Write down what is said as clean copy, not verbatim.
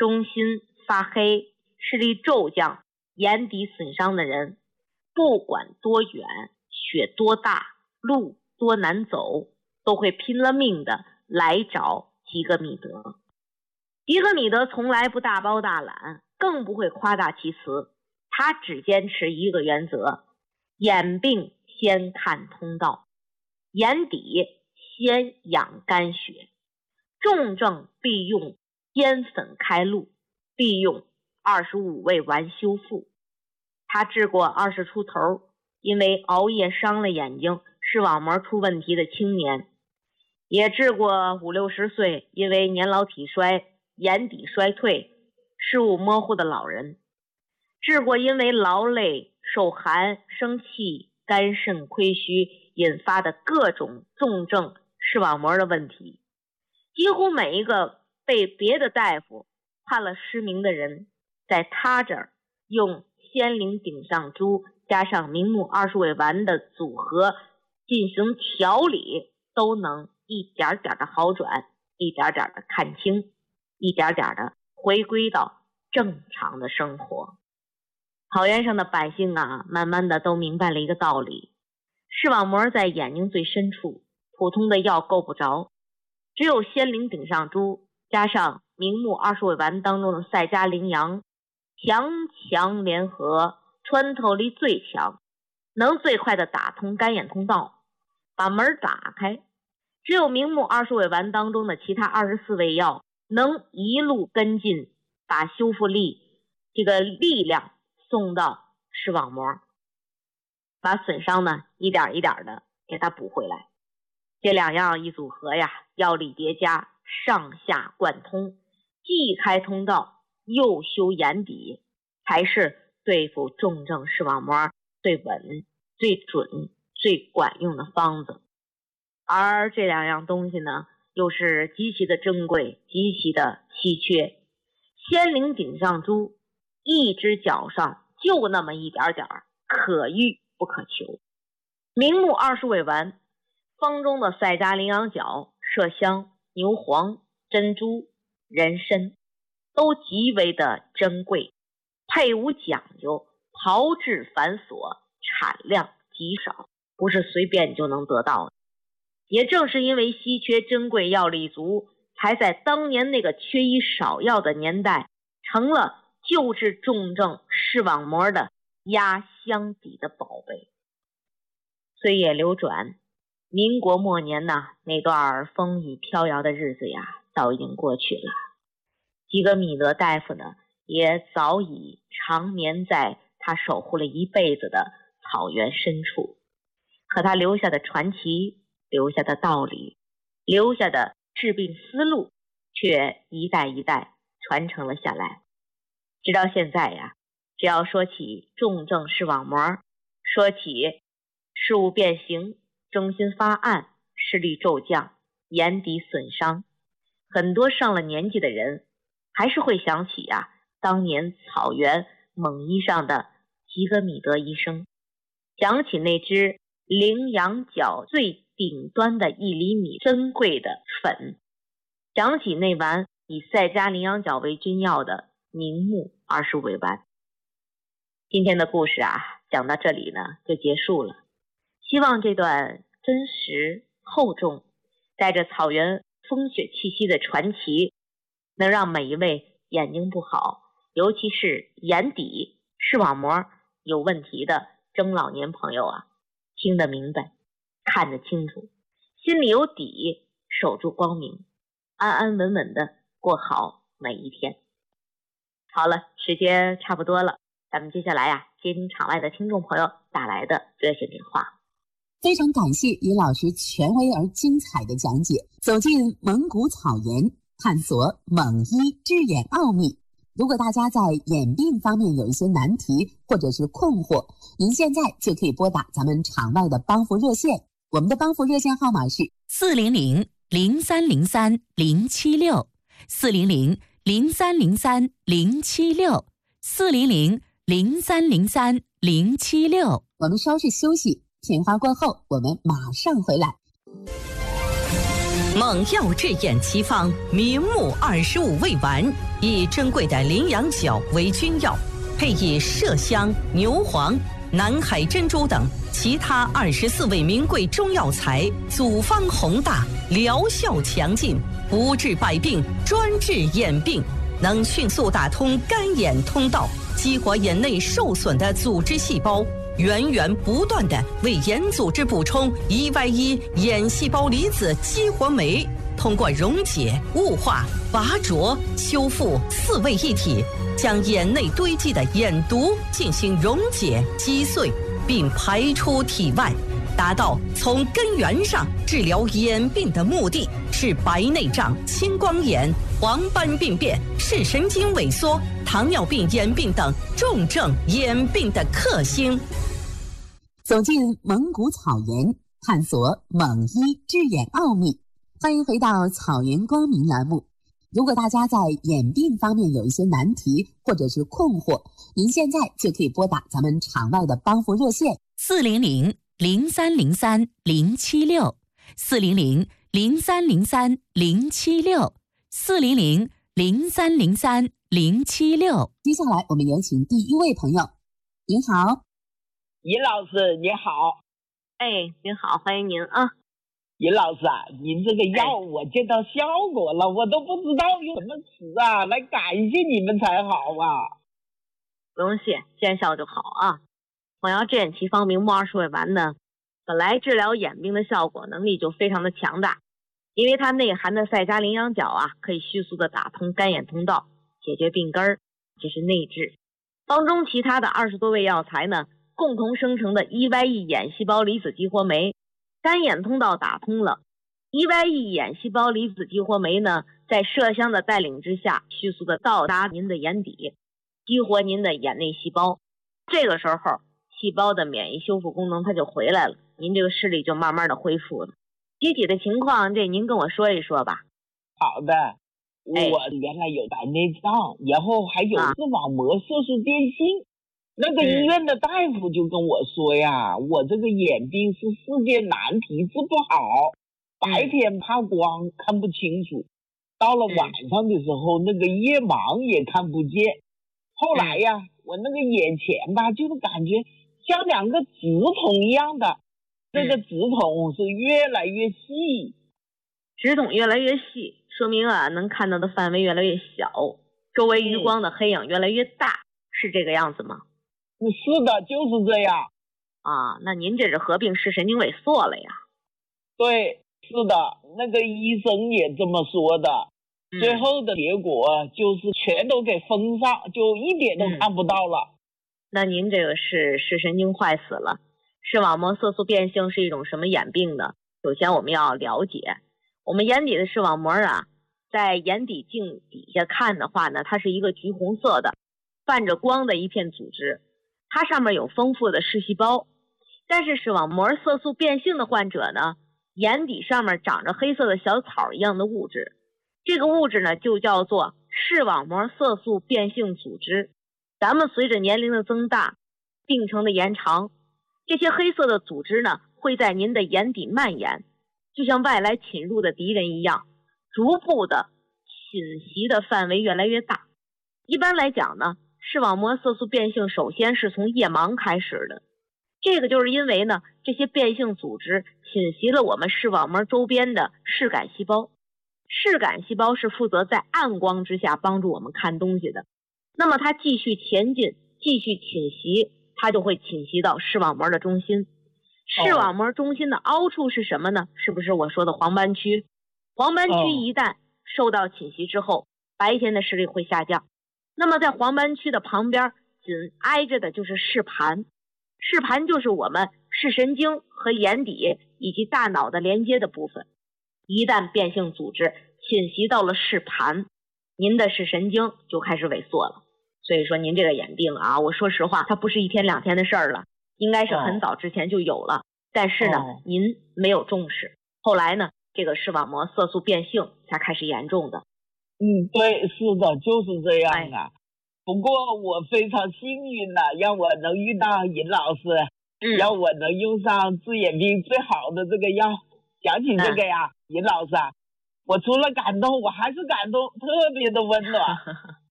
中心发黑、视力骤降、眼底损伤的人，不管多远、雪多大、路多难走，都会拼了命的来找吉格米德。吉格米德从来不大包大揽，更不会夸大其词，他只坚持一个原则：眼病先看通道，眼底先养肝血，重症必用烟粉开路，必用25味丸修复。他治过20出头因为熬夜伤了眼睛、视网膜出问题的青年，也治过50、60岁因为年老体衰、眼底衰退、视物模糊的老人，治过因为劳累、受寒、生气、肝肾亏虚引发的各种重症视网膜的问题。几乎每一个被别的大夫判了失明的人，在他这儿用仙灵顶上珠加上明目20味丸的组合进行调理，都能一点点的好转，一点点的看清，一点点的回归到正常的生活。草原上的百姓啊，慢慢的都明白了一个道理：视网膜在眼睛最深处，普通的药够不着，只有仙灵顶上珠加上明目20味丸当中的赛加羚羊，强联合，穿透力最强，能最快的打通肝眼通道，把门打开。只有明目20味丸当中的其他24味药能一路跟进，把修复力这个力量送到视网膜，把损伤呢一点一点的给它补回来。这两样一组合呀，药力叠加，上下贯通，既开通道又修眼底，才是对付重症视网膜最稳、最准、最管用的方子。而这两样东西呢，又是极其的珍贵，极其的稀缺。仙灵顶上珠一只脚上就那么一点点，可遇不可求。明目20味丸方中的赛加羚羊角、麝香、牛黄、珍珠、人参都极为的珍贵，配伍讲究，炮制繁琐，产量极少，不是随便就能得到的。也正是因为稀缺珍贵药力足，才在当年那个缺医少药的年代，成了救治重症视网膜的压箱底的宝贝。岁月流转，民国末年呢，那段风雨飘摇的日子呀，早已经过去了。吉格米德大夫呢，也早已长眠在他守护了一辈子的草原深处，可他留下的传奇、留下的道理、留下的治病思路，却一代一代传承了下来。直到现在呀，只要说起重症视网膜，说起视物变形、中心发暗、视力骤降、眼底损伤，很多上了年纪的人还是会想起呀，当年草原猛医上的吉格米德医生，想起那只羚羊角最顶端的1厘米珍贵的粉，想起那丸以赛加羚羊角为君药的明目20味丸。今天的故事啊，讲到这里呢就结束了。希望这段真实厚重、带着草原风雪气息的传奇，能让每一位眼睛不好，尤其是眼底、视网膜有问题的中老年朋友啊，听得明白，看得清楚，心里有底，守住光明，安安稳稳的过好每一天。好了，时间差不多了，咱们接下来呀，接听场外的听众朋友打来的热线电话。 非常感谢于老师权威而精彩的讲解，走进蒙古草原，探索蒙医治眼奥秘。如果大家在眼病方面有一些难题或者是困惑，您现在就可以拨打咱们场外的帮扶热线，我们的帮扶热线号码是 400-0303-076 400-0303-076 400-0303-076。 我们稍事休息，片花过后我们马上回来。 猛药治眼奇方，明目25味丸，以珍贵的羚羊角为君药，配以麝香、牛黄、南海珍珠等其他24味名贵中药材，组方宏大，疗效强劲，不治百病，专治眼病，能迅速打通干眼通道，激活眼内受损的组织细胞，源源不断地为眼组织补充1Y1眼细胞离子激活酶，通过溶解、雾化、拔灼、修复4位一体，将眼内堆积的眼毒进行溶解、击碎，并排出体外，达到从根源上治疗眼病的目的，是白内障、青光眼、黄斑病变、视神经萎缩、糖尿病眼病等重症眼病的克星。 走进蒙古草原，探索蒙医治眼奥秘。欢迎回到草原光明栏目。如果大家在眼病方面有一些难题或者是困惑，您现在就可以拨打咱们场外的帮扶热线 400-303-076，400-303-076。 接下来我们有请第一位朋友。您好， 尹老师你好。 您好，欢迎您啊。 尹老师啊，您这个药我见到效果了，我都不知道用什么词啊来感谢你们才好啊。 不用谢，见效就好啊。黄药治眼奇方明目20味丸呢，本来治疗眼病的效果能力就非常的强大，因为它内含的赛加羚羊角啊，可以迅速的打通干眼通道，解决病根儿，这是内治。方中其他的20多味药材呢，共同生成的1Y1眼细胞离子激活酶，干眼通道打通了，1Y1眼细胞离子激活酶呢，在麝香的带领之下，迅速的到达您的眼底，激活您的眼内细胞。这个时候，细胞的免疫修复功能它就回来了，您这个视力就慢慢的恢复了。具体的情况，这您跟我说一说吧。 好的，我原来有白内障，然后还有视网膜色素变性。那个医院的大夫就跟我说呀，我这个眼病是世界难题，治不好。白天怕光看不清楚，到了晚上的时候，那个夜盲也看不见。后来呀，我那个眼前吧，就是感觉像2个直筒一样的，这个直筒是越来越细， 直筒越来越细，说明啊，能看到的范围越来越小，周围余光的黑影越来越大，是这个样子吗？ 是的，就是这样啊。那您这是合并视神经萎缩了呀？ 对，是的，那个医生也这么说的。最后的结果就是全都给封上，就一点都看不到了。 那您这个是视神经坏死了。视网膜色素变性是一种什么眼病呢？首先我们要了解，我们眼底的视网膜啊，在眼底镜底下看的话呢，它是一个橘红色的泛着光的一片组织，它上面有丰富的视细胞。但是视网膜色素变性的患者呢，眼底上面长着黑色的小草一样的物质，这个物质呢就叫做视网膜色素变性组织。咱们随着年龄的增大，病程的延长，这些黑色的组织呢会在您的眼底蔓延，就像外来侵入的敌人一样，逐步的侵袭的范围越来越大。一般来讲呢，视网膜色素变性首先是从夜盲开始的，这个就是因为呢，这些变性组织侵袭了我们视网膜周边的视杆细胞。视杆细胞是负责在暗光之下帮助我们看东西的，那么它继续前进，继续侵袭，它就会侵袭到视网膜的中心。视网膜中心的凹处是什么呢？是不是我说的黄斑区？黄斑区一旦受到侵袭之后，白天的视力会下降。那么在黄斑区的旁边紧挨着的就是视盘，视盘就是我们视神经和眼底以及大脑的连接的部分。一旦变性组织侵袭到了视盘，您的视神经就开始萎缩了。所以说您这个眼病啊，我说实话，它不是1天2天的事儿了，应该是很早之前就有了。但是呢，您没有重视，后来呢，这个视网膜色素变性才开始严重的。 对，是的，就是这样啊。不过我非常幸运的，让我能遇到尹老师，让我能用上治眼病最好的这个药。讲起这个呀，尹老师啊， 我除了感动，我还是感动，特别的温暖。